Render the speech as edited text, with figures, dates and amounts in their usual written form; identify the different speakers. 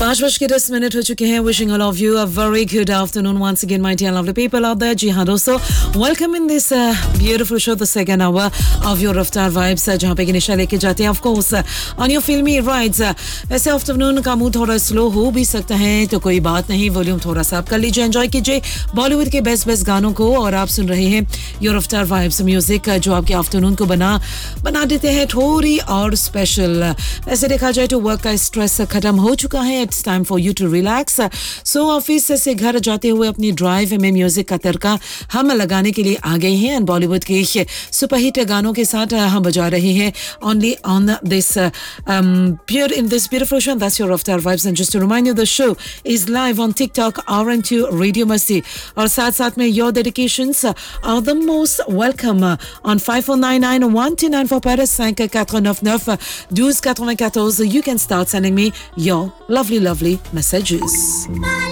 Speaker 1: 5:10 हो चुके हैं. Wishing all of you a very good afternoon once again, my dear lovely people out there. जी हाँ दोस्तों, welcome in this beautiful show, the second hour of your Raftar Vibes, जहाँ पे निशा लेके जाते हैं of course on your filmy rides. ऐसे afternoon का mood थोड़ा स्लो हो भी सकता है तो कोई बात नहीं, वॉल्यूम थोड़ा सा आप कर लीजिए, एंजॉय कीजिए बॉलीवुड के बेस्ट गानों को. और आप सुन रहे हैं योर Raftar Vibes म्यूजिक, जो आपके आफ्टरनून को बना देते हैं थोड़ी और स्पेशल. ऐसे देखा जाए तो वर्क का स्ट्रेस खत्म हो चुका है. It's time for you to relax. So office से घर जाते हुए अपनी ड्राइव में म्यूजिक का तड़का हम लगाने के लिए आ गए हैं. एंड बॉलीवुड के सुपरहिट गानों के साथ हम बजा रहे हैं only on this in this beautiful show. That's your Raftar Vibes. And just to remind you, the show is live on TikTok, RM2 Radio Masti. और साथ में your dedications are the most welcome on 5499 for Paris 5499 1294. You can start sending me your lovely messages.